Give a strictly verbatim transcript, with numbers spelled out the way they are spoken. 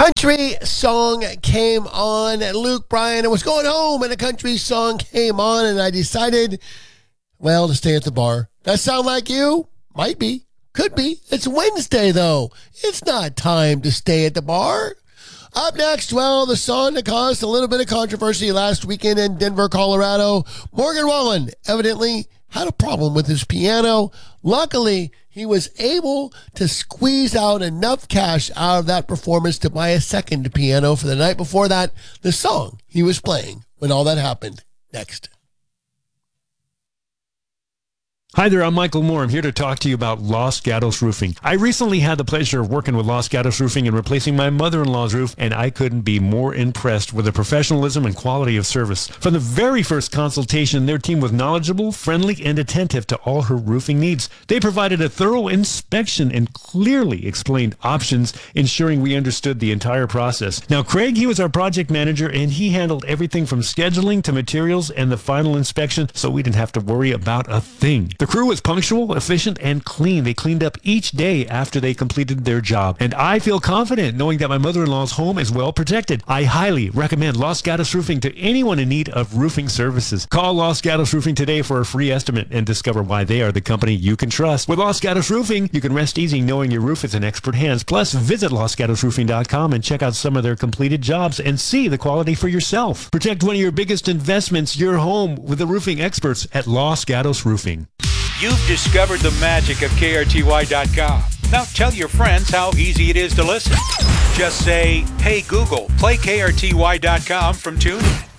country song came on. Luke Bryan, I was going home and a country song came on and I decided, well, to stay at the bar. That sound like you? Might be. Could be. It's Wednesday, though. It's not time to stay at the bar. Up next, well, the song that caused a little bit of controversy last weekend in Denver, Colorado. Morgan Wallen evidently had a problem with his piano. Luckily, he was able to squeeze out enough cash out of that performance to buy a second piano for the night before that, the song he was playing when all that happened. Next. Hi there, I'm Michael Moore. I'm here to talk to you about Los Gatos Roofing. I recently had the pleasure of working with Los Gatos Roofing and replacing my mother-in-law's roof, and I couldn't be more impressed with the professionalism and quality of service. From the very first consultation, their team was knowledgeable, friendly, and attentive to all her roofing needs. They provided a thorough inspection and clearly explained options, ensuring we understood the entire process. Now, Craig, he was our project manager, and he handled everything from scheduling to materials and the final inspection, so we didn't have to worry about a thing. The crew was punctual, efficient, and clean. They cleaned up each day after they completed their job. And I feel confident knowing that my mother-in-law's home is well protected. I highly recommend Los Gatos Roofing to anyone in need of roofing services. Call Los Gatos Roofing today for a free estimate and discover why they are the company you can trust. With Los Gatos Roofing, you can rest easy knowing your roof is in expert hands. Plus, visit los gatos roofing dot com and check out some of their completed jobs and see the quality for yourself. Protect one of your biggest investments, your home, with the roofing experts at Los Gatos Roofing. You've discovered the magic of K R T Y dot com. Now tell your friends how easy it is to listen. Just say, hey Google, play K R T Y dot com from TuneIn.